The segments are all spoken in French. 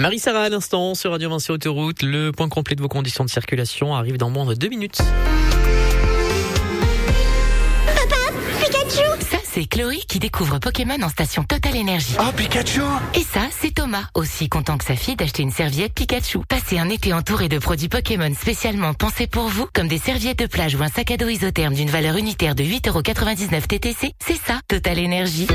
Marie-Sarah à l'instant sur Radio Vinci Autoroute. Le point complet de vos conditions de circulation arrive dans moins de 2 minutes. Ça, c'est Chloé qui découvre Pokémon en station Total Énergie. Oh, Pikachu! Et ça, c'est Thomas, aussi content que sa fille d'acheter une serviette Pikachu. Passez un été entouré de produits Pokémon spécialement pensés pour vous, comme des serviettes de plage ou un sac à dos isotherme d'une valeur unitaire de 8,99€ TTC. C'est ça, Total Énergie.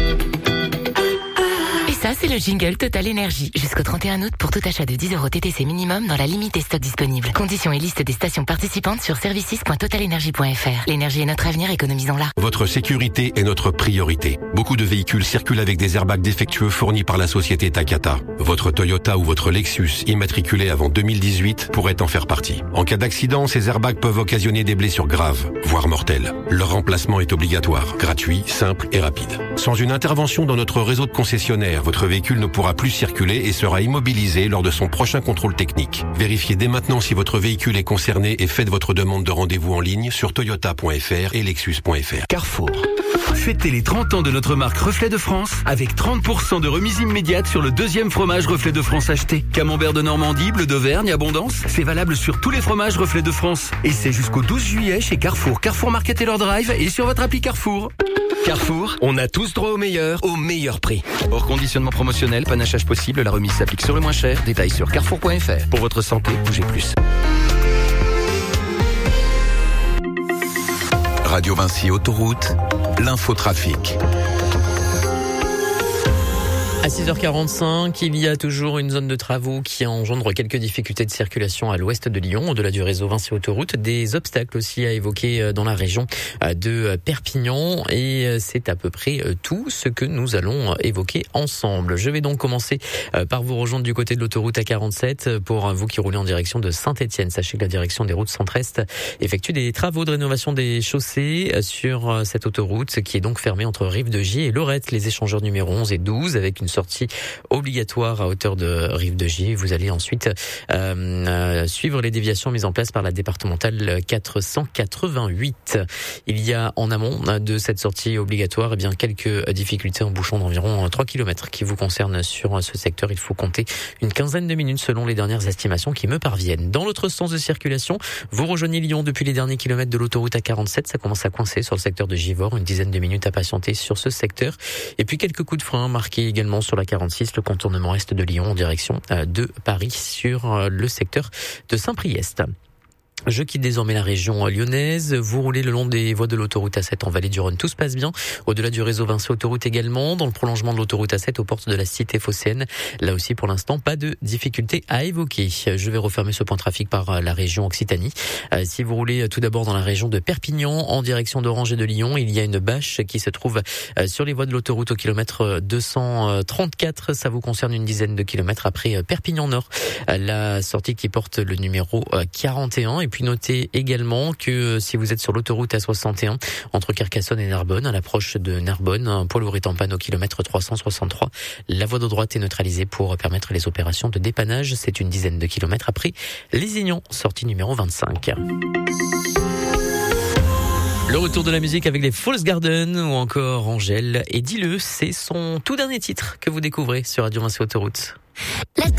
Et ça, c'est le jingle Total Énergie. Jusqu'au 31 août pour tout achat de 10€ TTC minimum dans la limite des stocks disponibles. Conditions et liste des stations participantes sur services.totalenergie.fr. L'énergie est notre avenir, économisons-la. Votre sécurité est notre priorité. Beaucoup de véhicules circulent avec des airbags défectueux fournis par la société Takata. Votre Toyota ou votre Lexus immatriculé avant 2018 pourrait en faire partie. En cas d'accident, ces airbags peuvent occasionner des blessures graves, voire mortelles. Leur remplacement est obligatoire, gratuit, simple et rapide. Sans une intervention dans notre réseau de concessionnaires, votre véhicule ne pourra plus circuler et sera immobilisé lors de son prochain contrôle technique. Vérifiez dès maintenant si votre véhicule est concerné et faites votre demande de rendez-vous en ligne sur toyota.fr et lexus.fr. Carrefour. Fêtez les 30 ans de notre marque Reflet de France avec 30% de remise immédiate sur le deuxième fromage Reflet de France acheté. Camembert de Normandie, Bleu d'Auvergne, Abondance, c'est valable sur tous les fromages Reflet de France. Et c'est jusqu'au 12 juillet chez Carrefour, Carrefour Market et leur drive et sur votre appli Carrefour. Carrefour, on a tous droit au meilleur prix. Hors conditionnement promotionnel, panachage possible, la remise s'applique sur le moins cher. Détails sur carrefour.fr. Pour votre santé, bougez plus. Radio Vinci Autoroute, l'infotrafic. À 6h45, il y a toujours une zone de travaux qui engendre quelques difficultés de circulation à l'ouest de Lyon, au-delà du réseau Vinci Autoroute. Des obstacles aussi à évoquer dans la région de Perpignan. Et c'est à peu près tout ce que nous allons évoquer ensemble. Je vais donc commencer par vous rejoindre du côté de l'autoroute A47 pour vous qui roulez en direction de Saint-Étienne. Sachez que la direction des routes centre-est effectue des travaux de rénovation des chaussées sur cette autoroute qui est donc fermée entre Rive-de-Gier et Lorette. Les échangeurs numéro 11 et 12 avec une sortie obligatoire à hauteur de Rive-de-Gier. Vous allez ensuite suivre les déviations mises en place par la départementale 488. Il y a en amont de cette sortie obligatoire quelques difficultés en bouchon d'environ 3 km qui vous concernent sur ce secteur. Il faut compter une quinzaine de minutes selon les dernières estimations qui me parviennent. Dans l'autre sens de circulation, vous rejoignez Lyon depuis les derniers kilomètres de l'autoroute A47. Ça commence à coincer sur le secteur de Givors. Une dizaine de minutes à patienter sur ce secteur. Et puis quelques coups de frein marqués également sur la 46, le contournement est de Lyon en direction de Paris sur le secteur de Saint-Priest. Je quitte désormais la région lyonnaise. Vous roulez le long des voies de l'autoroute A7 en vallée du Rhône. Tout se passe bien. Au-delà du réseau Vinci Autoroute également, dans le prolongement de l'autoroute A7 aux portes de la cité phocéenne. Là aussi, pour l'instant, pas de difficulté à évoquer. Je vais refermer ce point de trafic par la région Occitanie. Si vous roulez tout d'abord dans la région de Perpignan en direction d'Orange et de Lyon, il y a une bâche qui se trouve sur les voies de l'autoroute au kilomètre 234. Ça vous concerne une dizaine de kilomètres après Perpignan Nord. La sortie qui porte le numéro 41. Et puis notez également que si vous êtes sur l'autoroute A61 entre Carcassonne et Narbonne, à l'approche de Narbonne, un poids lourd est en panne au kilomètre 363. La voie de droite est neutralisée pour permettre les opérations de dépannage. C'est une dizaine de kilomètres après Lézignan, sortie numéro 25. Le retour de la musique avec les False Garden ou encore Angèle. Et dis-le, c'est son tout dernier titre que vous découvrez sur Radio Vinci Autoroute. Let's